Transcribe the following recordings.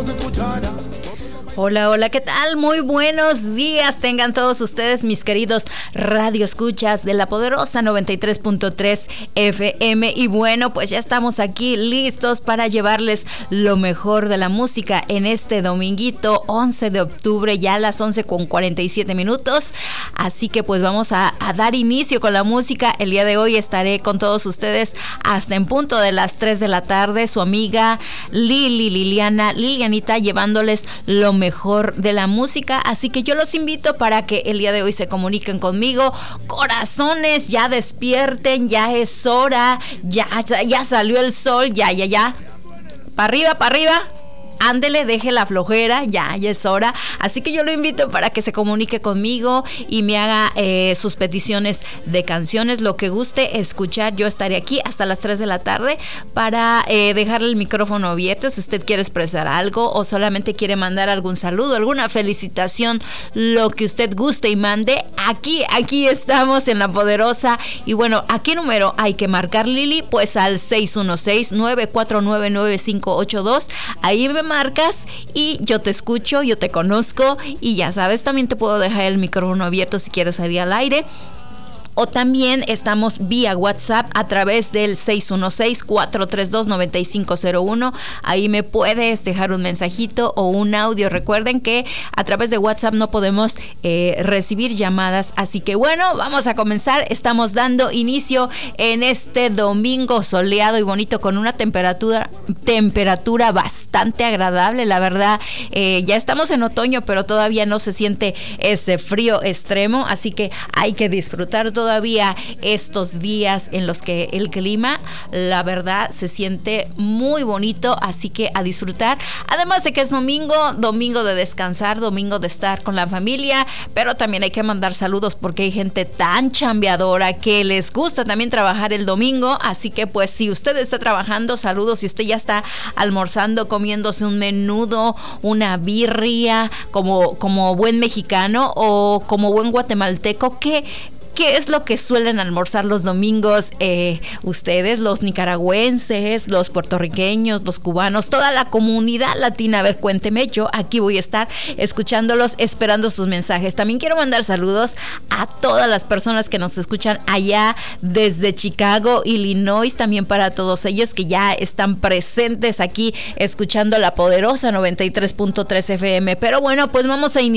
Hola, hola, ¿qué tal? Muy buenos días tengan todos ustedes, mis queridos radioescuchas de la poderosa 93.3 FM. Y bueno, pues ya estamos aquí listos para llevarles lo mejor de la música en este dominguito 11 de octubre, ya a las 11:47. Así que pues vamos a dar inicio con la música. El día de hoy estaré con todos ustedes hasta en punto de las 3 de la tarde. Su amiga Lilianita, llevándoles lo mejor de la música, así que yo los invito para que el día de hoy se comuniquen conmigo. Corazones, ya despierten, ya es hora, ya salió el sol, ya, para arriba. Ándele, deje la flojera, ya es hora. Así que yo lo invito para que se comunique conmigo y me haga sus peticiones de canciones, lo que guste escuchar. Yo estaré aquí hasta las 3 de la tarde para dejarle el micrófono abierto si usted quiere expresar algo o solamente quiere mandar algún saludo, alguna felicitación, lo que usted guste y mande. Aquí estamos en La Poderosa. Y bueno, ¿a qué número hay que marcar, Lili? Pues al 616-949-9582. Ahí me marcas y yo te escucho, yo te conozco y ya sabes, también te puedo dejar el micrófono abierto si quieres salir al aire. O también estamos vía WhatsApp a través del 616-432-9501. Ahí me puedes dejar un mensajito o un audio. Recuerden que a través de WhatsApp no podemos recibir llamadas. Así que bueno, vamos a comenzar. Estamos dando inicio en este domingo soleado y bonito con una temperatura bastante agradable. La verdad, ya estamos en otoño, pero todavía no se siente ese frío extremo. Así que hay que disfrutar todavía estos días en los que el clima, la verdad, se siente muy bonito, así que a disfrutar. Además de que es domingo de descansar, domingo de estar con la familia, pero también hay que mandar saludos porque hay gente tan chambeadora que les gusta también trabajar el domingo, así que pues si usted está trabajando, saludos. Si usted ya está almorzando, comiéndose un menudo, una birria, como buen mexicano o como buen guatemalteco, ¿Qué es lo que suelen almorzar los domingos ustedes, los nicaragüenses, los puertorriqueños, los cubanos, toda la comunidad latina? A ver, cuénteme, yo aquí voy a estar escuchándolos, esperando sus mensajes. También quiero mandar saludos a todas las personas que nos escuchan allá desde Chicago, Illinois, también para todos ellos que ya están presentes aquí escuchando La Poderosa 93.3 FM. Pero bueno, pues vamos a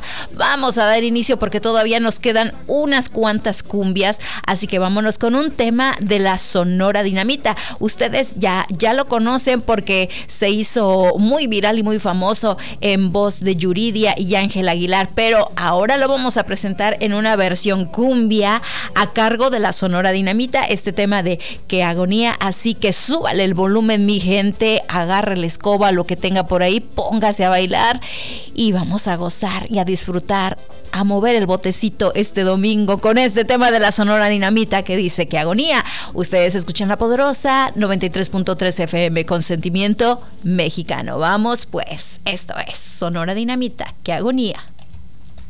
dar inicio porque todavía nos quedan unas cuantas cumbias, así que vámonos con un tema de la Sonora Dinamita. Ustedes ya lo conocen porque se hizo muy viral y muy famoso en voz de Yuridia y Ángel Aguilar, pero ahora lo vamos a presentar en una versión cumbia a cargo de la Sonora Dinamita, este tema de Qué Agonía. Así que súbale el volumen, mi gente, agarre la escoba, lo que tenga por ahí, póngase a bailar y vamos a gozar y a disfrutar, a mover el botecito este domingo con este tema de la Sonora Dinamita que dice Qué Agonía. Ustedes escuchan La Poderosa 93.3 FM con sentimiento mexicano. Vamos pues, esto es Sonora Dinamita, Qué Agonía.